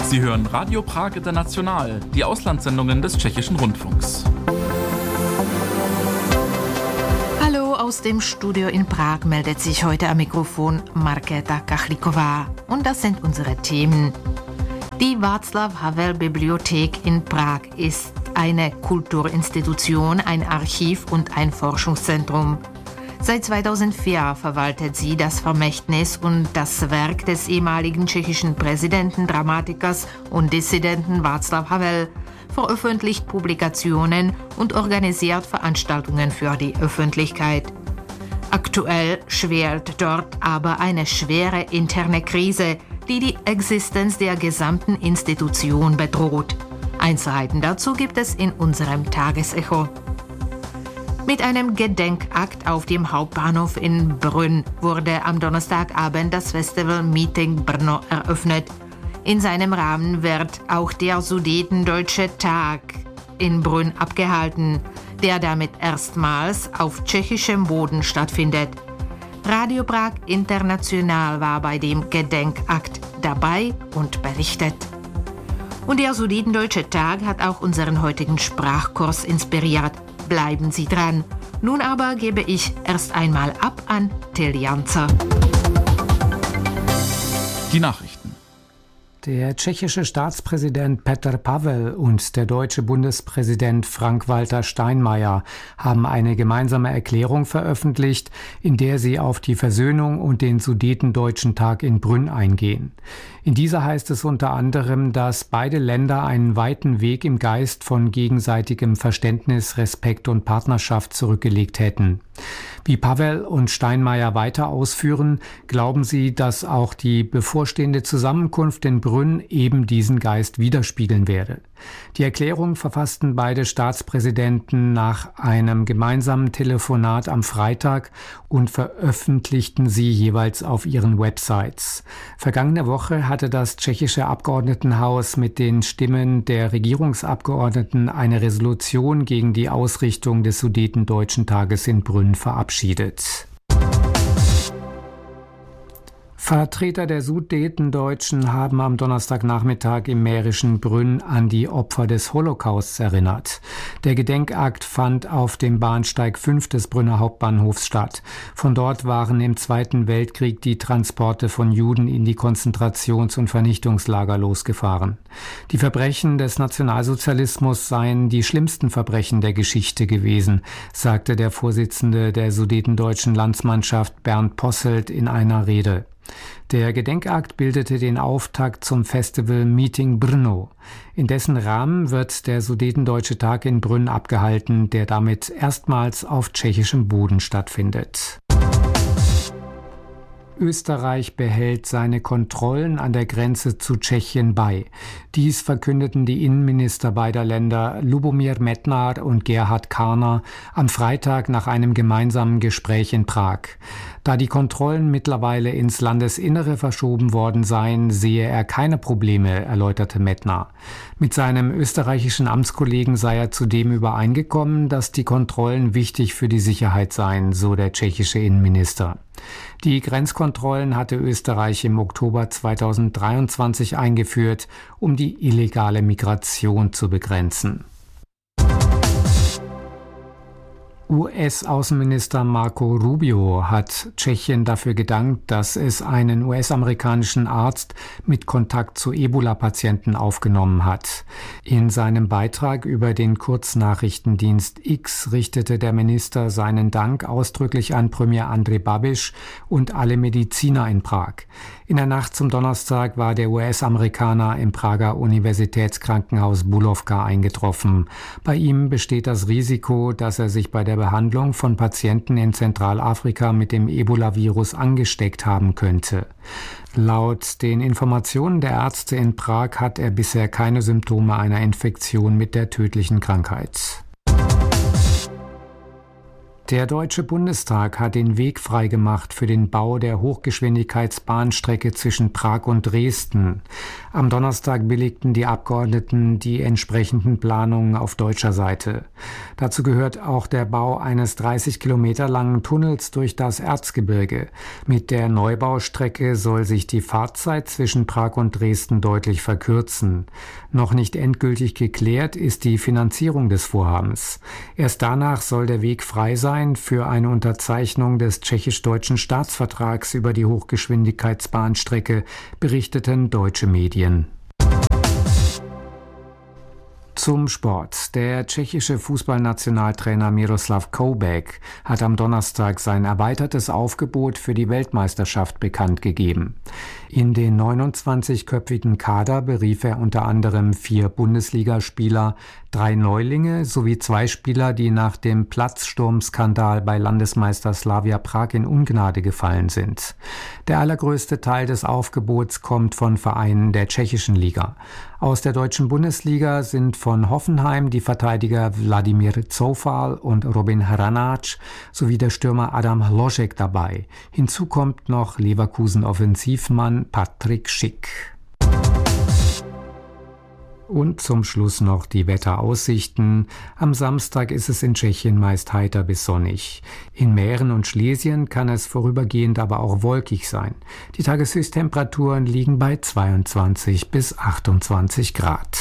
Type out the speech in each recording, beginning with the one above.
Sie hören Radio Prag International, die Auslandssendungen des Tschechischen Rundfunks. Hallo, aus dem Studio in Prag meldet sich heute am Mikrofon Markéta Kachlíková. Und das sind unsere Themen. Die Václav-Havel-Bibliothek in Prag ist eine Kulturinstitution, ein Archiv und ein Forschungszentrum. Seit 2004 verwaltet sie das Vermächtnis und das Werk des ehemaligen tschechischen Präsidenten, Dramatikers und Dissidenten Václav Havel, veröffentlicht Publikationen und organisiert Veranstaltungen für die Öffentlichkeit. Aktuell schwelt dort aber eine schwere interne Krise, die die Existenz der gesamten Institution bedroht. Einzelheiten dazu gibt es in unserem Tagesecho. Mit einem Gedenkakt auf dem Hauptbahnhof in Brünn wurde am Donnerstagabend das Festival Meeting Brno eröffnet. In seinem Rahmen wird auch der Sudetendeutsche Tag in Brünn abgehalten, der damit erstmals auf tschechischem Boden stattfindet. Radio Prag International war bei dem Gedenkakt dabei und berichtet. Und der Sudetendeutsche Tag hat auch unseren heutigen Sprachkurs inspiriert. Bleiben Sie dran. Nun aber gebe ich erst einmal ab an Till Janzer. Die Nachrichten. Der tschechische Staatspräsident Petr Pavel und der deutsche Bundespräsident Frank-Walter Steinmeier haben eine gemeinsame Erklärung veröffentlicht, in der sie auf die Versöhnung und den Sudetendeutschen Tag in Brünn eingehen. In dieser heißt es unter anderem, dass beide Länder einen weiten Weg im Geist von gegenseitigem Verständnis, Respekt und Partnerschaft zurückgelegt hätten. Wie Pavel und Steinmeier weiter ausführen, glauben sie, dass auch die bevorstehende Zusammenkunft in Brünn eben diesen Geist widerspiegeln werde. Die Erklärung verfassten beide Staatspräsidenten nach einem gemeinsamen Telefonat am Freitag und veröffentlichten sie jeweils auf ihren Websites. Vergangene Woche hatte das tschechische Abgeordnetenhaus mit den Stimmen der Regierungsabgeordneten eine Resolution gegen die Ausrichtung des Sudetendeutschen Tages in Brünn verabschiedet. Vertreter der Sudetendeutschen haben am Donnerstagnachmittag im mährischen Brünn an die Opfer des Holocausts erinnert. Der Gedenkakt fand auf dem Bahnsteig 5 des Brünner Hauptbahnhofs statt. Von dort waren im Zweiten Weltkrieg die Transporte von Juden in die Konzentrations- und Vernichtungslager losgefahren. Die Verbrechen des Nationalsozialismus seien die schlimmsten Verbrechen der Geschichte gewesen, sagte der Vorsitzende der Sudetendeutschen Landsmannschaft Bernd Posselt in einer Rede. Der Gedenkakt bildete den Auftakt zum Festival Meeting Brno. In dessen Rahmen wird der Sudetendeutsche Tag in Brünn abgehalten, der damit erstmals auf tschechischem Boden stattfindet. Österreich behält seine Kontrollen an der Grenze zu Tschechien bei. Dies verkündeten die Innenminister beider Länder Lubomír Metnar und Gerhard Karner am Freitag nach einem gemeinsamen Gespräch in Prag. Da die Kontrollen mittlerweile ins Landesinnere verschoben worden seien, sehe er keine Probleme, erläuterte Metnar. Mit seinem österreichischen Amtskollegen sei er zudem übereingekommen, dass die Kontrollen wichtig für die Sicherheit seien, so der tschechische Innenminister. Die Grenzkontrollen hatte Österreich im Oktober 2023 eingeführt, um die illegale Migration zu begrenzen. US-Außenminister Marco Rubio hat Tschechien dafür gedankt, dass es einen US-amerikanischen Arzt mit Kontakt zu Ebola-Patienten aufgenommen hat. In seinem Beitrag über den Kurznachrichtendienst X richtete der Minister seinen Dank ausdrücklich an Premier Andrej Babiš und alle Mediziner in Prag. In der Nacht zum Donnerstag war der US-Amerikaner im Prager Universitätskrankenhaus Bulovka eingetroffen. Bei ihm besteht das Risiko, dass er sich bei der Behandlung von Patienten in Zentralafrika mit dem Ebola-Virus angesteckt haben könnte. Laut den Informationen der Ärzte in Prag hat er bisher keine Symptome einer Infektion mit der tödlichen Krankheit. Der Deutsche Bundestag hat den Weg freigemacht für den Bau der Hochgeschwindigkeitsbahnstrecke zwischen Prag und Dresden. Am Donnerstag billigten die Abgeordneten die entsprechenden Planungen auf deutscher Seite. Dazu gehört auch der Bau eines 30 Kilometer langen Tunnels durch das Erzgebirge. Mit der Neubaustrecke soll sich die Fahrzeit zwischen Prag und Dresden deutlich verkürzen. Noch nicht endgültig geklärt ist die Finanzierung des Vorhabens. Erst danach soll der Weg frei sein für eine Unterzeichnung des tschechisch-deutschen Staatsvertrags über die Hochgeschwindigkeitsbahnstrecke, berichteten deutsche Medien. Zum Sport. Der tschechische Fußballnationaltrainer Miroslav Koubek hat am Donnerstag sein erweitertes Aufgebot für die Weltmeisterschaft bekannt gegeben. In den 29-köpfigen Kader berief er unter anderem 4 Bundesligaspieler, 3 Neulinge sowie 2 Spieler, die nach dem Platzsturmskandal bei Landesmeister Slavia Prag in Ungnade gefallen sind. Der allergrößte Teil des Aufgebots kommt von Vereinen der tschechischen Liga. Aus der deutschen Bundesliga sind von Hoffenheim die Verteidiger Vladimir Zoufal und Robin Hranáč sowie der Stürmer Adam Hložek dabei. Hinzu kommt noch Leverkusen-Offensivmann Patrik Schick. Und zum Schluss noch die Wetteraussichten. Am Samstag ist es in Tschechien meist heiter bis sonnig. In Mähren und Schlesien kann es vorübergehend aber auch wolkig sein. Die Tageshöchsttemperaturen liegen bei 22 bis 28 Grad.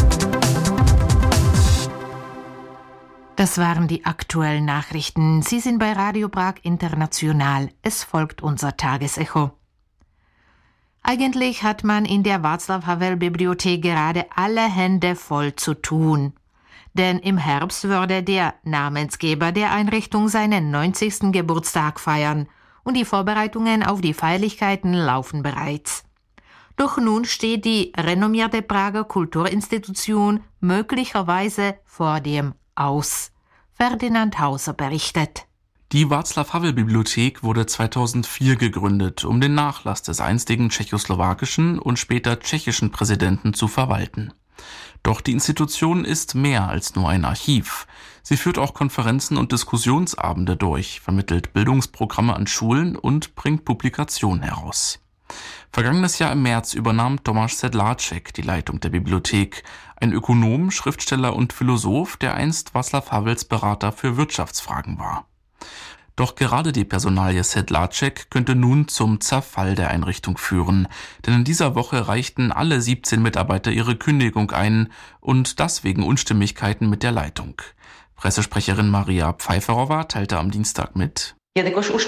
Das waren die aktuellen Nachrichten. Sie sind bei Radio Prag International. Es folgt unser Tagesecho. Eigentlich hat man in der Václav-Havel-Bibliothek gerade alle Hände voll zu tun. Denn im Herbst würde der Namensgeber der Einrichtung seinen 90. Geburtstag feiern und die Vorbereitungen auf die Feierlichkeiten laufen bereits. Doch nun steht die renommierte Prager Kulturinstitution möglicherweise vor dem Aus. Ferdinand Hauser berichtet. Die Václav-Havel-Bibliothek wurde 2004 gegründet, um den Nachlass des einstigen tschechoslowakischen und später tschechischen Präsidenten zu verwalten. Doch die Institution ist mehr als nur ein Archiv. Sie führt auch Konferenzen und Diskussionsabende durch, vermittelt Bildungsprogramme an Schulen und bringt Publikationen heraus. Vergangenes Jahr im März übernahm Tomáš Sedláček die Leitung der Bibliothek, ein Ökonom, Schriftsteller und Philosoph, der einst Václav Havels Berater für Wirtschaftsfragen war. Doch gerade die Personalie Sedláček könnte nun zum Zerfall der Einrichtung führen, denn in dieser Woche reichten alle 17 Mitarbeiter ihre Kündigung ein und das wegen Unstimmigkeiten mit der Leitung. Pressesprecherin Maria Pfeifferova teilte am Dienstag mit: Da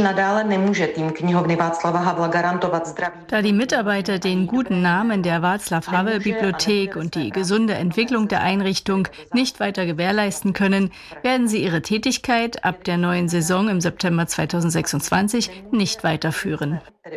die Mitarbeiter den guten Namen der Václav-Havel-Bibliothek und die gesunde Entwicklung der Einrichtung nicht weiter gewährleisten können, werden sie ihre Tätigkeit ab der neuen Saison im September 2026 nicht weiterführen.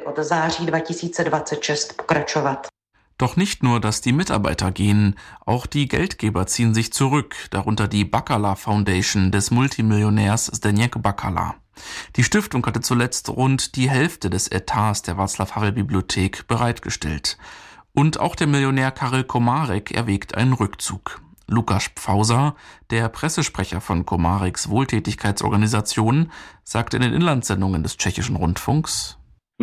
Doch nicht nur, dass die Mitarbeiter gehen, auch die Geldgeber ziehen sich zurück, darunter die Bakala Foundation des Multimillionärs Zdeněk Bakala. Die Stiftung hatte zuletzt rund die Hälfte des Etats der Václav-Havel-Bibliothek bereitgestellt. Und auch der Millionär Karel Komárek erwägt einen Rückzug. Lukáš Pfauzer, der Pressesprecher von Komáreks Wohltätigkeitsorganisation, sagte in den Inlandssendungen des tschechischen Rundfunks: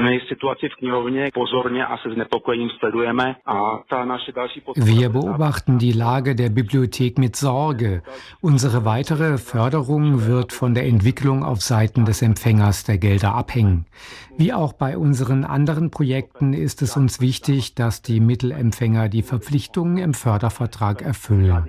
Wir beobachten die Lage der Bibliothek mit Sorge. Unsere weitere Förderung wird von der Entwicklung auf Seiten des Empfängers der Gelder abhängen. Wie auch bei unseren anderen Projekten ist es uns wichtig, dass die Mittelempfänger die Verpflichtungen im Fördervertrag erfüllen.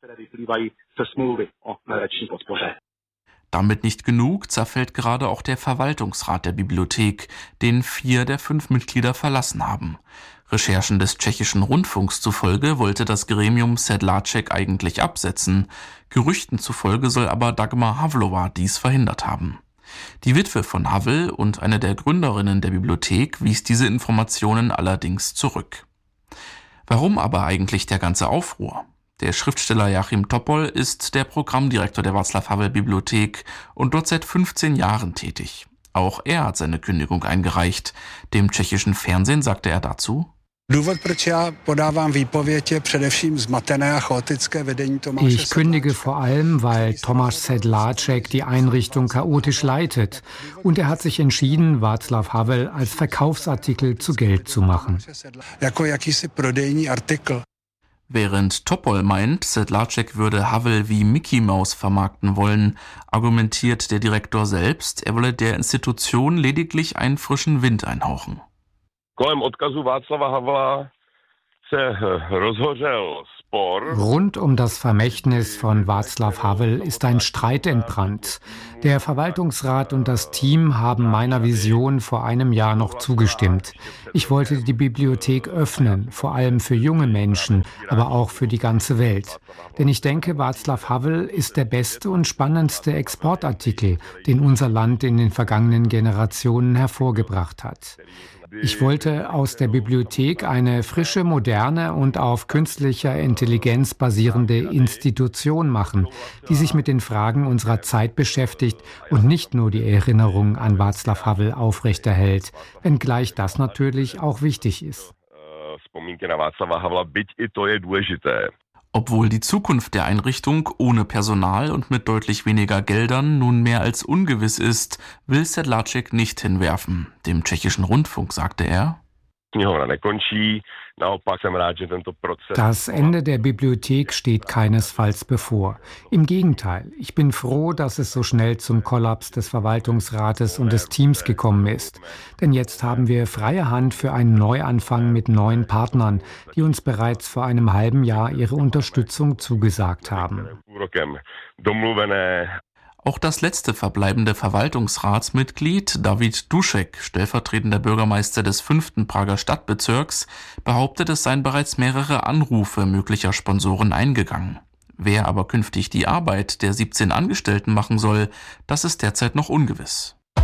Damit nicht genug, zerfällt gerade auch der Verwaltungsrat der Bibliothek, den 4 der 5 Mitglieder verlassen haben. Recherchen des tschechischen Rundfunks zufolge wollte das Gremium Sedláček eigentlich absetzen. Gerüchten zufolge soll aber Dagmar Havlová dies verhindert haben. Die Witwe von Havel und eine der Gründerinnen der Bibliothek wies diese Informationen allerdings zurück. Warum aber eigentlich der ganze Aufruhr? Der Schriftsteller Joachim Topol ist der Programmdirektor der Václav-Havel-Bibliothek und dort seit 15 Jahren tätig. Auch er hat seine Kündigung eingereicht. Dem tschechischen Fernsehen sagte er dazu: Ich kündige vor allem, weil Tomáš Sedláček die Einrichtung chaotisch leitet und er hat sich entschieden, Václav Havel als Verkaufsartikel zu Geld zu machen. Während Topol meint, Sedláček würde Havel wie Mickey Mouse vermarkten wollen, argumentiert der Direktor selbst, er wolle der Institution lediglich einen frischen Wind einhauchen. Rund um das Vermächtnis von Václav Havel ist ein Streit entbrannt. Der Verwaltungsrat und das Team haben meiner Vision vor einem Jahr noch zugestimmt. Ich wollte die Bibliothek öffnen, vor allem für junge Menschen, aber auch für die ganze Welt. Denn ich denke, Václav Havel ist der beste und spannendste Exportartikel, den unser Land in den vergangenen Generationen hervorgebracht hat. Ich wollte aus der Bibliothek eine frische, moderne und auf künstlicher Intelligenz basierende Institution machen, die sich mit den Fragen unserer Zeit beschäftigt und nicht nur die Erinnerung an Václav Havel aufrechterhält, wenngleich das natürlich auch wichtig ist. Obwohl die Zukunft der Einrichtung ohne Personal und mit deutlich weniger Geldern nun mehr als ungewiss ist, will Sedláček nicht hinwerfen. Dem tschechischen Rundfunk sagte er: Das Ende der Bibliothek steht keinesfalls bevor. Im Gegenteil, ich bin froh, dass es so schnell zum Kollaps des Verwaltungsrates und des Teams gekommen ist. Denn jetzt haben wir freie Hand für einen Neuanfang mit neuen Partnern, die uns bereits vor einem halben Jahr ihre Unterstützung zugesagt haben. Auch das letzte verbleibende Verwaltungsratsmitglied, David Dušek, stellvertretender Bürgermeister des 5. Prager Stadtbezirks, behauptet, es seien bereits mehrere Anrufe möglicher Sponsoren eingegangen. Wer aber künftig die Arbeit der 17 Angestellten machen soll, das ist derzeit noch ungewiss.